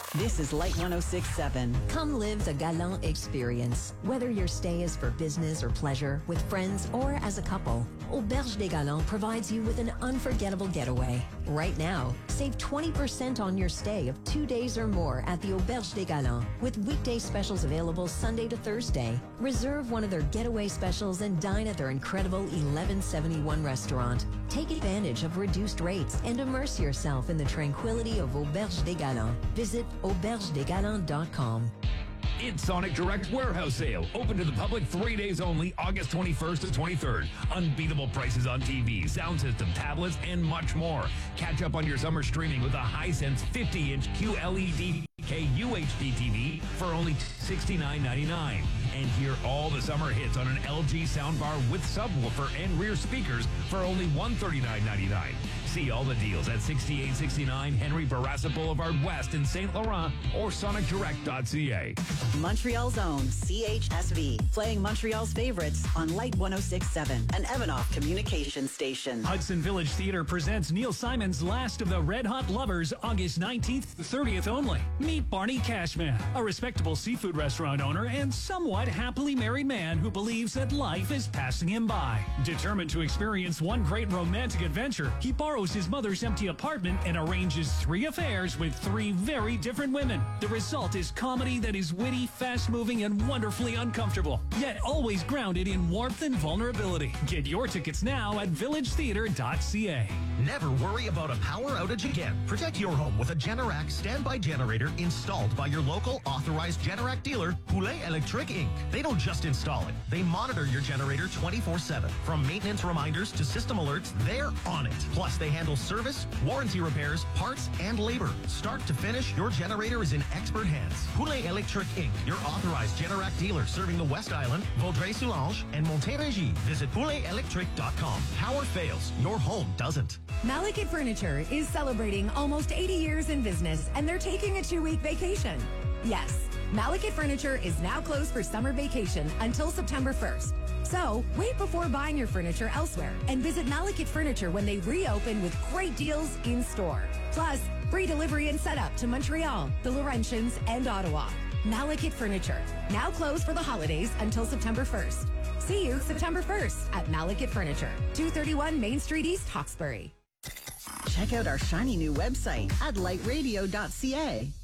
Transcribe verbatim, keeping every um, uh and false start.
This is Light one oh six point seven. Come live the Galant experience. Whether your stay is for business or pleasure, with friends or as a couple, Auberge des Galants provides you with an unforgettable getaway. Right now, save twenty percent on your stay of two days or more at the Auberge des Galants, with weekday specials available Sunday to Thursday. Reserve one of their getaway specials and dine at their incredible eleven seventy-one restaurant. Take advantage of reduced rates and immerse yourself in the tranquility of Auberge des Galants. Visit auberge des galants dot com. It's Sonic Direct's warehouse sale. Open to the public three days only, August twenty-first to twenty-third. Unbeatable prices on T V, sound system, tablets, and much more. Catch up on your summer streaming with a Hisense fifty inch Q L E D K U H D T V for only sixty-nine ninety-nine. And hear all the summer hits on an L G soundbar with subwoofer and rear speakers for only one hundred thirty-nine ninety-nine. See all the deals at sixty-eight sixty-nine Henry Bourassa Boulevard West in Saint Laurent or sonic direct dot c a. Montreal's own C H S V, playing Montreal's favorites on Light one oh six point seven, an Evanoff communication station. Hudson Village Theatre presents Neil Simon's Last of the Red Hot Lovers, August nineteenth to thirtieth only. Meet Barney Cashman, a respectable seafood restaurant owner and somewhat happily married man who believes that life is passing him by. Determined to experience one great romantic adventure, he borrows his mother's empty apartment and arranges three affairs with three very different women. The result is comedy that is witty, fast-moving, and wonderfully uncomfortable, yet always grounded in warmth and vulnerability. Get your tickets now at village theatre dot c a. Never worry about a power outage again. Protect your home with a Generac standby generator installed by your local authorized Generac dealer, Poulet Electric Incorporated. They don't just install it. They monitor your generator twenty-four seven. From maintenance reminders to system alerts, they're on it. Plus, they handle service, warranty repairs, parts, and labor. Start to finish, your generator is in expert hands. Poulet Electric Incorporated, your authorized Generac dealer serving the West Island, Vaudreuil-Soulanges, and Montérégie. Visit poulet electric dot com. Power fails, your home doesn't. Malekith Furniture is celebrating almost eighty years in business, and they're taking a two-week vacation. Yes, Malekith Furniture is now closed for summer vacation until September first. So, wait before buying your furniture elsewhere and visit Malekith Furniture when they reopen with great deals in store. Plus, free delivery and setup to Montreal, the Laurentians, and Ottawa. Malekith Furniture, now closed for the holidays until September first. See you September first at Malekith Furniture, two thirty-one Main Street East, Hawkesbury. Check out our shiny new website at light radio dot c a.